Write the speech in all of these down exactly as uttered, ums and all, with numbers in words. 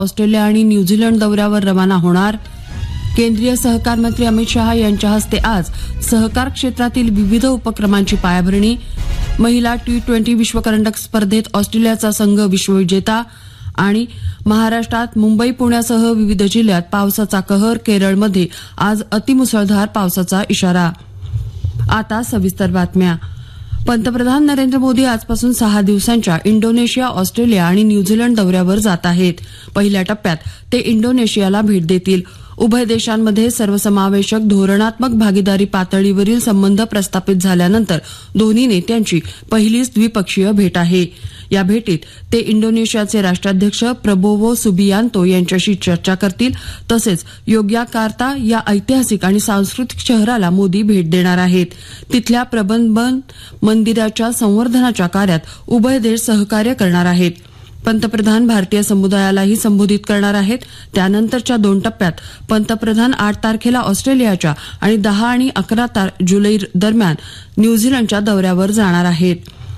Australia आणि New Zealand दौऱ्यावर रवाना होणार. केंद्रीय सहकार मंत्री अमित शहा यांच्या हस्ते आज सहकार क्षेत्रातील विविध उपक्रमांची पायाभरणी. महिला टी ट्वेंटी विश्वकरंडक स्पर्धेत ऑस्ट्रेलियाचा संघ विश्वविजेता. आणि महाराष्ट्रात मुंबई पुण्यासह विविध जिल्ह्यात पावसाचा कहर. केरळमध्ये आज अतिमुसळधार पावसाचा इशारा. आता सविस्तर बातम्या. पंतप्रधान नरेंद्र मोदी आजपासून सहा दिवसांच्या इंडोनेशिया, ऑस्ट्रेलिया आणि न्यूझीलंड दौऱ्यावर जात आहेत. पहिल्या टप्प्यात ते इंडोनेशियाला भेट देतील. उभय देशांमध्ये सर्वसमावेशक धोरणात्मक भागीदारी पातळीवरील संबंध प्रस्थापित झाल्यानंतर दोन्ही नेत्यांची पहिलीच द्विपक्षीय भेट आहे. या भेटीत ते इंडोनेशियाचे राष्ट्राध्यक्ष प्रबोवो सुबियांतो यांच्याशी चर्चा करतील. तसेच योग्याकार्ता या ऐतिहासिक आणि सांस्कृतिक शहराला मोदी भेट देणार आहेत. तिथल्या प्रबंधन मंदिराच्या संवर्धनाच्या कार्यात उभय देश सहकार्य करणार आहेत. पंतप्रधान भारतीय समुदायालाही संबोधित करणार आहेत. त्यानंतरच्या दोन टप्प्यात पंतप्रधान आठ तारखेला ऑस्ट्रेलियाच्या आणि दहा आणि अकरा जुलै दरम्यान न्यूझीलंडच्या दौऱ्यावर जाणार आहेत.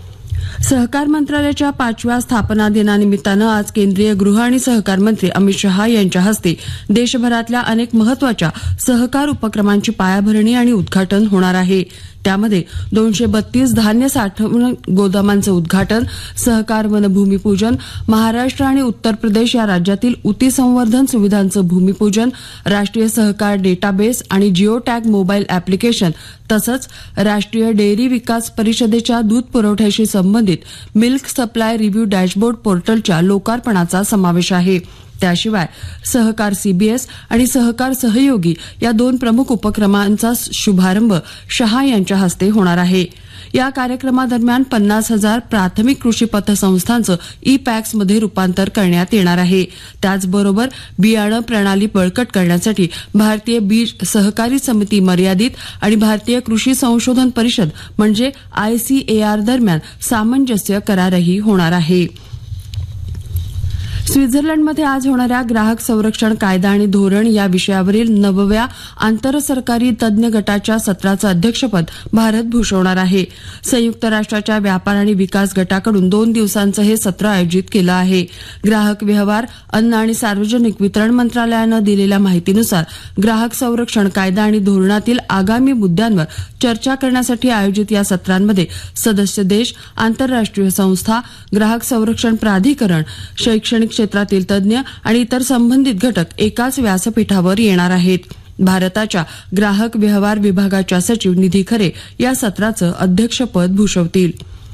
सहकार मंत्रालयाच्या पाचव्या स्थापना दिनानिमित्तानं आज केंद्रीय गृह आणि सहकार मंत्री अमित शहा यांच्या हस्ते देशभरातल्या अनेक महत्वाच्या सहकार उपक्रमांची पायाभरणी आणि उद्घाटन होणार आहे. त्यामध्ये दोनशे बत्तीस धान्य साठवण गोदामांचं उद्घाटन, सहकार वन भूमिपूजन, महाराष्ट्र आणि उत्तर प्रदेश या राज्यातील ऊती संवर्धन सुविधांचं भूमिपूजन, राष्ट्रीय सहकार डेटाबेस आणि जिओ टॅग मोबाईल अॅप्लिकेशन तसंच राष्ट्रीय डेअरी विकास परिषदेच्या दूध पुरवठ्याशी संबंधित मिल्क सप्लाय रिव्ह्यू डॅशबोर्ड पोर्टलच्या लोकार्पणाचा समावेश आहे. त्याशिवाय सहकार सीबीएस आणि सहकार सहयोगी या दोन प्रमुख उपक्रमांचा शुभारंभ शहा यांच्या हस्ते होणार आहे. या कार्यक्रमादरम्यान पन्नास हजार प्राथमिक कृषी पतसंस्थांचं ई पॅक्समध्ये रूपांतर करण्यात येणार आहे. त्याचबरोबर बियाणं प्रणाली बळकट करण्यासाठी भारतीय बीज सहकारी समिती मर्यादित आणि भारतीय कृषी संशोधन परिषद म्हणजे आयसीएआर दरम्यान सामंजस्य करारही होणार आहे. स्वित्झर्लंडमध्ये आज होणाऱ्या ग्राहक संरक्षण कायदा आणि धोरण या विषयावरील नवव्या आंतरसरकारी तज्ञ गटाच्या सत्राचं अध्यक्षपद भारत भूषवणार आहे. संयुक्त राष्ट्राच्या व्यापार आणि विकास गटाकडून दोन दिवसांचं हे सत्र आयोजित केलं आहे. ग्राहक व्यवहार, अन्न आणि सार्वजनिक वितरण मंत्रालयानं दिलेल्या माहितीनुसार ग्राहक संरक्षण कायदा आणि धोरणातील आगामी मुद्द्यांवर चर्चा करण्यासाठी आयोजित या सत्रांमध्ये सदस्य देश, आंतरराष्ट्रीय संस्था, ग्राहक संरक्षण प्राधिकरण, शैक्षणिक क्षेत्रातील तज्ञ आणि इतर संबंधित घटक एकाच व्यासपीठावर येणार आहेत. भारताच्या ग्राहक व्यवहार विभागाच्या सचिव निधी खरे या सत्राचं अध्यक्षपद भूषवतील.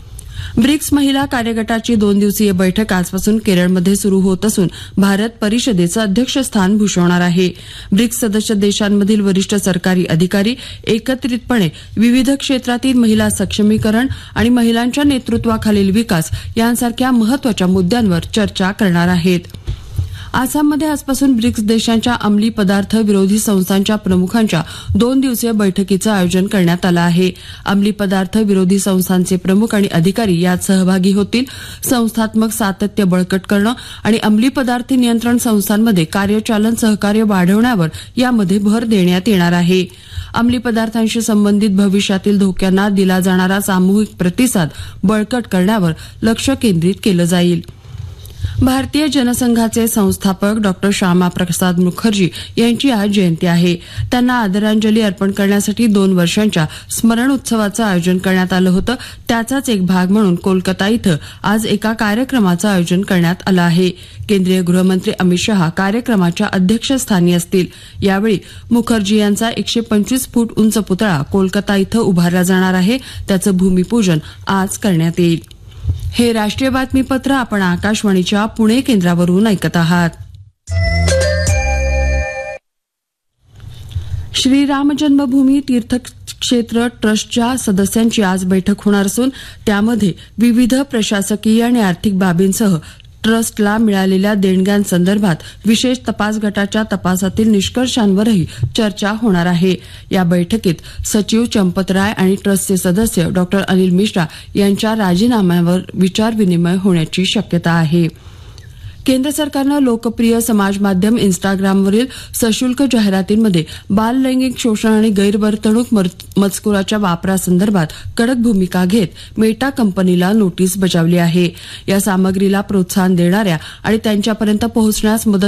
ब्रिक्स महिला कार्यगटाची दोन दिवसीय बैठक आजपासून केरळमध्ये सुरू होत असून भारत परिषदेचं अध्यक्षस्थान भूषवणार आहे. ब्रिक्स सदस्य देशांमधील वरिष्ठ सरकारी अधिकारी एकत्रितपणे विविध क्षेत्रातील महिला सक्षमीकरण आणि महिलांच्या नेतृत्वाखालील विकास यांसारख्या महत्वाच्या मुद्द्यांवर चर्चा करणार आहेत. आसाममध्ये आजपासून ब्रिक्स देशांच्या अंमली पदार्थ विरोधी संस्थांच्या प्रमुखांच्या दोन दिवसीय बैठकीचं आयोजन करण्यात आलं आहे. अंमली पदार्थ विरोधी संस्थांचे प्रमुख आणि अधिकारी यात सहभागी होतील. संस्थात्मक सातत्य बळकट करणं आणि अंमली पदार्थ नियंत्रण संस्थांमध्ये कार्यचालन सहकार्य वाढवण्यावर यामध्ये भर देण्यात येणार आहे. अंमली पदार्थांशी संबंधित भविष्यातील धोक्यांना दिला जाणारा सामूहिक प्रतिसाद बळकट करण्यावर लक्ष केंद्रित केलं जाईल. भारतीय जनसंघाचे संस्थापक डॉक्टर श्यामाप्रसाद मुखर्जी यांची आज जयंती आहे. त्यांना आदरांजली अर्पण करण्यासाठी दोन वर्षांच्या स्मरण उत्सवाचं आयोजन करण्यात आलं होतं. त्याचाच एक भाग म्हणून कोलकाता इथं आज एका कार्यक्रमाचं आयोजन करण्यात आलं आहे. केंद्रीय गृहमंत्री अमित शहा कार्यक्रमाच्या अध्यक्षस्थानी असतील. यावेळी मुखर्जी यांचा एकशे पंचवीस फूट उंच पुतळा कोलकाता इथं उभारला जाणार आहे. त्याचं भूमिपूजन आज करण्यात येईल. हे राष्ट्रीय बातमीपत्र आपण आकाशवाणीच्या पुणे केंद्रावरून ऐकत आहात. श्रीराम जन्मभूमी तीर्थक्षेत्र ट्रस्टच्या सदस्यांची आज बैठक होणार असून त्यामध्ये विविध प्रशासकीय आणि आर्थिक बाबींसह ट्रस्टला मिळालेल्या देणग्यांसंदर्भात विशेष तपास गटाच्या तपासातील निष्कर्षांवरही चर्चा होणार आहे. या बैठकीत सचिव चंपत राय आणि ट्रस्टचे सदस्य डॉक्टर अनिल मिश्रा यांच्या राजीनाम्यावर विचारविनिमय होण्याची शक्यता आहे. केंद्र सरकारनं लोकप्रिय समाज माध्यम इन्स्टाग्रामवरील सशुल्क जाहिरातींमध्ये बाल लैंगिक शोषण आणि गैरवर्तणूक मजकुराच्या वापरासंदर्भात कडक भूमिका घेत मेटा कंपनीला नोटीस बजावली आहे. या सामग्रीला प्रोत्साहन देणाऱ्या आणि त्यांच्यापर्यंत पोहोचण्यास मदत